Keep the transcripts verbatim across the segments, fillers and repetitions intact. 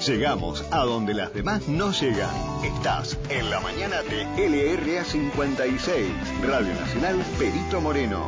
Llegamos a donde las demás no llegan. Estás en la mañana de L R A cincuenta y seis, Radio Nacional Perito Moreno.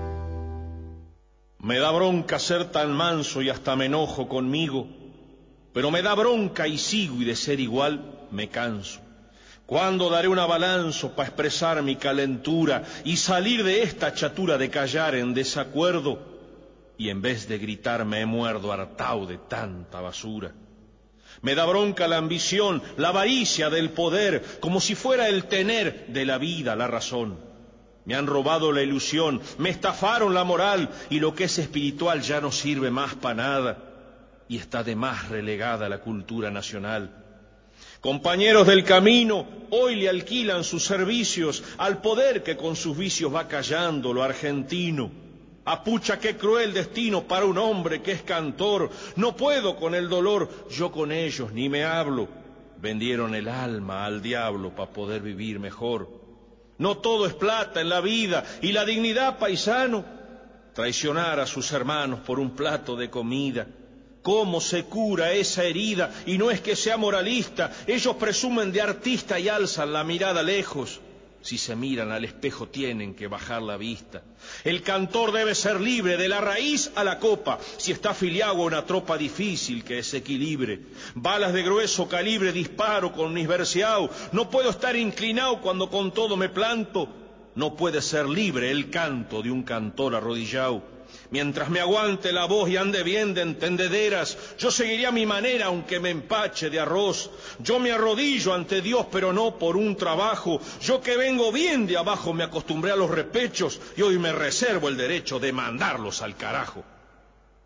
Me da bronca ser tan manso y hasta me enojo conmigo, pero me da bronca y sigo y de ser igual me canso. ¿Cuándo daré una balanza para expresar mi calentura y salir de esta chatura de callar en desacuerdo? Y en vez de gritar me muerdo hartao de tanta basura. Me da bronca la ambición, la avaricia del poder, como si fuera el tener de la vida la razón. Me han robado la ilusión, me estafaron la moral y lo que es espiritual ya no sirve más para nada y está de más relegada la cultura nacional. Compañeros del camino, hoy le alquilan sus servicios al poder que con sus vicios va callando lo argentino. Apucha, qué cruel destino para un hombre que es cantor. No puedo con el dolor, yo con ellos ni me hablo. Vendieron el alma al diablo para poder vivir mejor. No todo es plata en la vida y la dignidad, paisano. Traicionar a sus hermanos por un plato de comida. ¿Cómo se cura esa herida? Y no es que sea moralista, ellos presumen de artista y alzan la mirada lejos. Si se miran al espejo tienen que bajar la vista. El cantor debe ser libre de la raíz a la copa, si está afiliado a una tropa difícil que es equilibre. Balas de grueso calibre disparo con mis verseados. No puedo estar inclinado cuando con todo me planto. No puede ser libre el canto de un cantor arrodillado. Mientras me aguante la voz y ande bien de entendederas, yo seguiré a mi manera aunque me empache de arroz. Yo me arrodillo ante Dios, pero no por un trabajo. Yo que vengo bien de abajo me acostumbré a los repechos y hoy me reservo el derecho de mandarlos al carajo.